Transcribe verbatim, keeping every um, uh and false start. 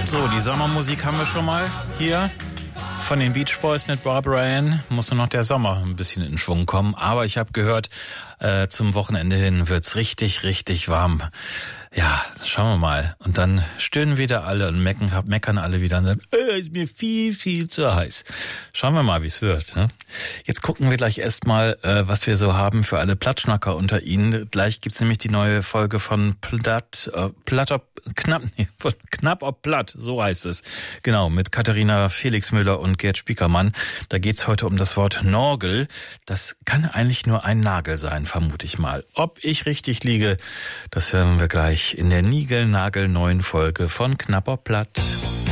So, die Sommermusik haben wir schon mal hier. Von den Beach Boys mit Barbara Ann muss nur noch der Sommer ein bisschen in Schwung kommen. Aber ich habe gehört, äh, zum Wochenende hin wird's richtig, richtig warm. Ja, schauen wir mal. Und dann stöhnen wieder alle und meckern, meckern alle wieder und sagen, äh, ist mir viel, viel zu heiß. Schauen wir mal, wie es wird. Ne? Jetzt gucken wir gleich erstmal, äh, was wir so haben für alle Plattschnacker unter Ihnen. Gleich gibt's nämlich die neue Folge von Platt, äh, Platt ob, knapp, nee, von Knapp ob Platt, so heißt es. Genau, mit Katharina Felixmüller und Gerd Spiekermann. Da geht's heute um das Wort Norgel. Das kann eigentlich nur ein Nagel sein, vermute ich mal. Ob ich richtig liege, das hören wir gleich in der niegelnagelneuen Folge von Knapp ob Platt.